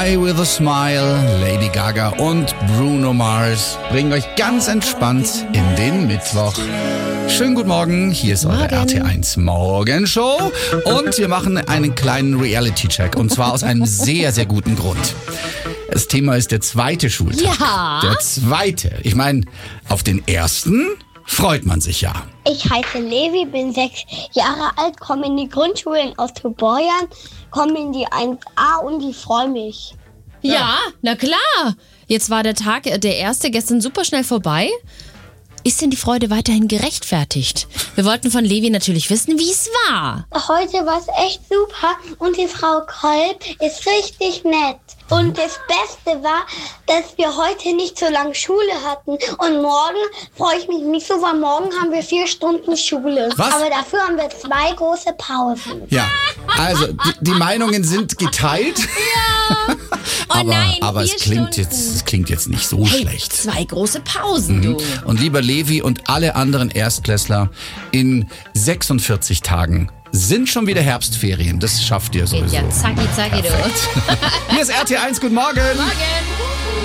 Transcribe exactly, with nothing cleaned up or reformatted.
Die with a Smile, Lady Gaga und Bruno Mars bringen euch ganz entspannt in den Mittwoch. Schönen guten Morgen, hier ist eure R T eins Morgenshow und wir machen einen kleinen Reality-Check und zwar aus einem sehr, sehr guten Grund. Das Thema ist der zweite Schultag. Ja. Der zweite. Ich meine, auf den ersten freut man sich ja. Ich heiße Levi, bin sechs Jahre alt, komme in die Grundschule in Ostbayern, komme in die eins a und ich freue mich. Ja, ja, na klar. Jetzt war der Tag, der erste, gestern super schnell vorbei. Ist denn die Freude weiterhin gerechtfertigt? Wir wollten von Levi natürlich wissen, wie es war. Heute war es echt super und die Frau Kolb ist richtig nett. Und das Beste war, dass wir heute nicht so lange Schule hatten. Und morgen freue ich mich nicht so, weil morgen haben wir vier Stunden Schule. Was? Aber dafür haben wir zwei große Pausen. Ja, also die, die Meinungen sind geteilt. Ja. Oh aber nein, aber es vier klingt Stunden. jetzt, es klingt jetzt nicht so Hey, schlecht. zwei große Pausen, du. Und lieber Levi und alle anderen Erstklässler, in sechsundvierzig Tagen sind schon wieder Herbstferien. Das schafft ihr sowieso. Ja, zacki, zacki, du. Hier ist R T eins, guten Morgen. Morgen.